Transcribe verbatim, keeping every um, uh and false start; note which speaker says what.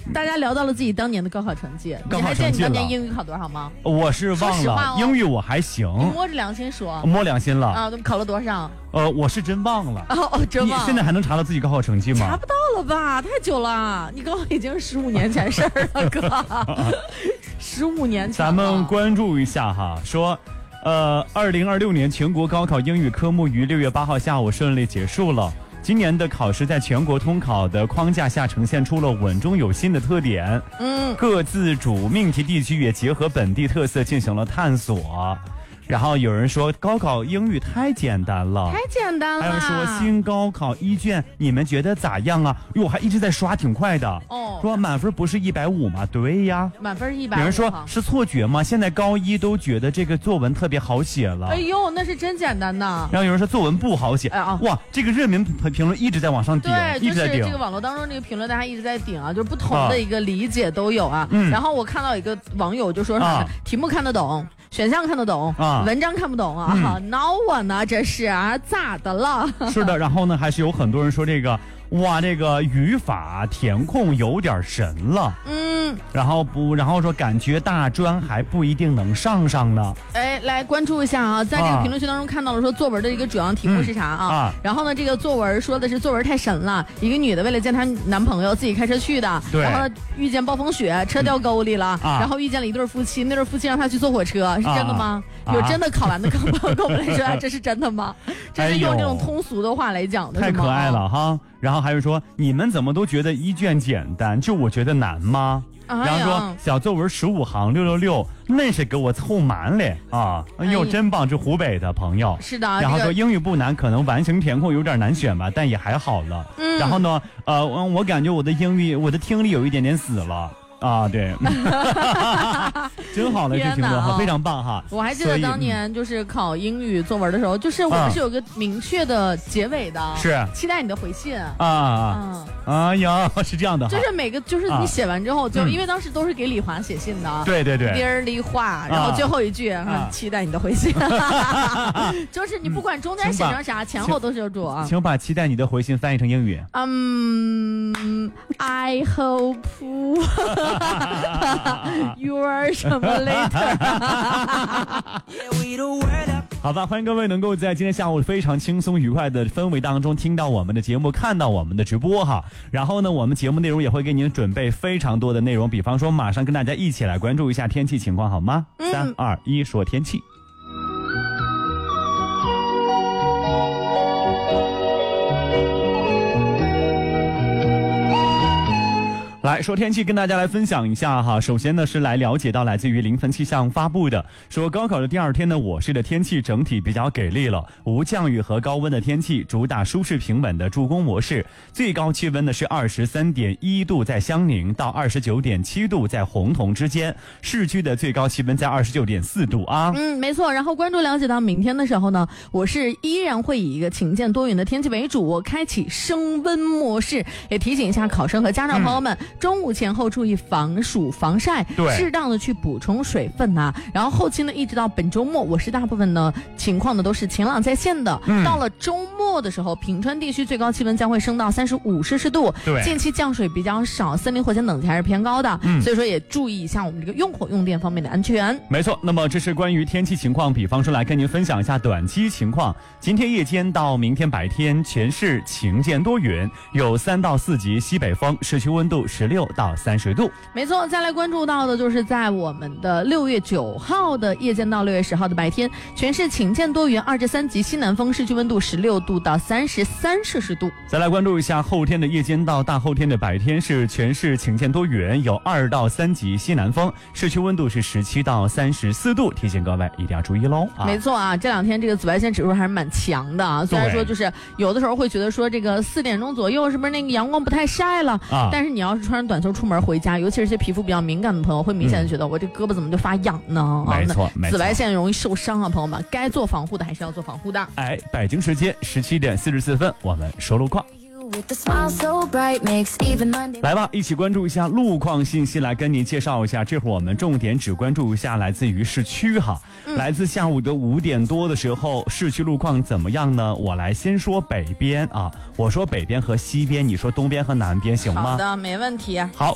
Speaker 1: 大家聊到了自己当年的高考成绩，
Speaker 2: 高考成绩
Speaker 1: 你还记得你当年英语考多少吗？
Speaker 2: 我是忘了，哦、英语我还行。
Speaker 1: 你摸着良心说，
Speaker 2: 摸良心了
Speaker 1: 啊！考了多少？
Speaker 2: 呃，我是真忘了。
Speaker 1: 哦哦，真忘了。
Speaker 2: 你现在还能查到自己高考成绩吗？
Speaker 1: 查不到了吧？太久了，你高考已经是十五年前事儿了，哥。十五年前。
Speaker 2: 咱们关注一下哈，说。呃，二零二六年全国高考英语科目于六月八号下午顺利结束了。今年的考试在全国通考的框架下呈现出了稳中有新的特点。嗯，各自主命题地区也结合本地特色进行了探索。然后有人说高考英语太简单了，
Speaker 1: 太简单了。
Speaker 2: 还有说新高考一卷，你们觉得咋样啊？哟，我还一直在刷，挺快的。哦，说满分不是一百五吗？对呀，
Speaker 1: 满分一百五。
Speaker 2: 有人说是错觉吗？现在高一都觉得这个作文特别好写了。
Speaker 1: 哎呦，那是真简单呐。
Speaker 2: 然后有人说作文不好写。哎啊，哇，这个热门评论一直在往上顶，
Speaker 1: 对，
Speaker 2: 一直在顶。
Speaker 1: 就是这个网络当中这个评论，大家一直在顶啊，就是不同的一个理解都有啊。嗯。然后我看到一个网友就说，啊、题目看得懂。选项看得懂啊，文章看不懂啊，嗯、恼我呢，这是啊，咋的了？
Speaker 2: 是的，然后呢，还是有很多人说这个，哇，这个语法填空有点神了，嗯，然后不，然后说感觉大专还不一定能上上呢。
Speaker 1: 哎，来关注一下啊，在这个评论区当中看到了说作文的一个主要题目是啥啊？嗯、啊然后呢，这个作文说的是作文太神了，一个女的为了见她男朋友自己开车去的，
Speaker 2: 对，
Speaker 1: 然后呢遇见暴风雪，车掉沟里了，嗯啊、然后遇见了一对夫妻，那对夫妻让她去坐火车。是真的吗？啊、有真的考完的跟跟我们来说，啊、这是真的吗？这是用这种通俗的话来讲的，
Speaker 2: 太可爱了哈。然后还是说，你们怎么都觉得一卷简单，就我觉得难吗？哎、然后说小作文十五行六六六，那是给我凑满了啊！哎呦，真棒！这湖北的朋友
Speaker 1: 是的。
Speaker 2: 然后说英语不难，可能完形填空有点难选吧，但也还好了。嗯。然后呢，呃，我感觉我的英语，我的听力有一点点死了。啊，对，真好的这情况，非常棒哈！
Speaker 1: 我还记得当年就是考英语作文的时候，就是我们是有个明确的结尾的，
Speaker 2: 是
Speaker 1: 期待你的回信
Speaker 2: 啊。哎呀，是这样的，
Speaker 1: 就是每个就是你写完之后，就因为当时都是给李华写信的，
Speaker 2: 对对对，
Speaker 1: 边儿里话，然后最后一句期待你的回信，就是你不管中间写成啥，前后都是有主啊。
Speaker 2: 请把期待你的回信翻译成英语。
Speaker 1: 嗯 ，I hope your 什么 later？
Speaker 2: 好吧，欢迎各位能够在今天下午非常轻松愉快的氛围当中听到我们的节目，看到我们的直播哈。然后呢，我们节目内容也会给您准备非常多的内容，比方说马上跟大家一起来关注一下天气情况，好吗？三二一，说天气。来说天气，跟大家来分享一下哈。首先呢是来了解到来自于临汾气象发布的，说高考的第二天呢，我市的天气整体比较给力了，无降雨和高温的天气，主打舒适平稳的助攻模式。最高气温呢是二十三点一度在襄宁到二十九点七度在洪洞之间，市区的最高气温在二十九点四度啊。
Speaker 1: 嗯，没错。然后关注了解到明天的时候呢，我市依然会以一个晴间多云的天气为主，开启升温模式，也提醒一下考生和家长朋友们。嗯中午前后注意防暑防晒，适当的去补充水分呐、啊。然后后期呢，一直到本周末，我市大部分呢情况呢都是晴朗在线的。嗯、到了周末的时候，平川地区最高气温将会升到三十五摄氏度。
Speaker 2: 对，
Speaker 1: 近期降水比较少，森林火险等级还是偏高的。嗯，所以说也注意一下我们这个用火用电方面的安全。
Speaker 2: 没错，那么这是关于天气情况，比方说来跟您分享一下短期情况。今天夜间到明天白天，全市晴间多云，有三到四级西北风，市区温度十六到三十度。
Speaker 1: 没错，再来关注到的就是在我们的六月九号的夜间到六月十号的白天，全市晴间多云，二至三级西南风，市区温度十六度到三十三摄氏度。
Speaker 2: 再来关注一下后天的夜间到大后天的白天，是全市晴间多云，有二到三级西南风，市区温度是十七到三十四度。提醒各位一定要注意喽、啊。
Speaker 1: 没错啊，这两天这个紫外线指数还是蛮强的啊。虽然说就是有的时候会觉得说这个四点钟左右是不是那个阳光不太晒了啊？但是你要是穿着短袖出门回家，尤其是些皮肤比较敏感的朋友，会明显的觉得我这胳膊怎么就发痒呢？
Speaker 2: 没错，没错，
Speaker 1: 紫外线容易受伤啊，朋友们，该做防护的还是要做防护的。
Speaker 2: 哎，北京时间十七点四十四分，我们说路况。来吧，一起关注一下路况信息，来跟您介绍一下。这会儿我们重点只关注一下来自于市区哈。嗯、来自下午的五点多的时候，市区路况怎么样呢？我来先说北边啊，我说北边和西边，你说东边和南边行吗？
Speaker 1: 好的，没问题。
Speaker 2: 好。